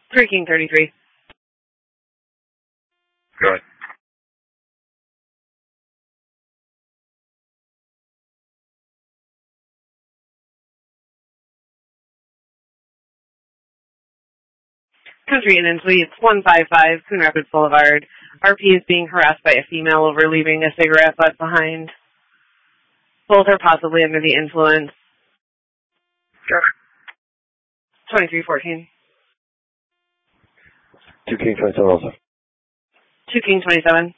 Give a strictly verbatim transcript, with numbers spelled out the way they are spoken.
three King thirty-three. Go ahead. Country Inn and Suites, one five five Coon Rapids Boulevard. R P is being harassed by a female over leaving a cigarette butt behind. Both are possibly under the influence. Sure. twenty-three fourteen. two King twenty-seven also. two King twenty-seven.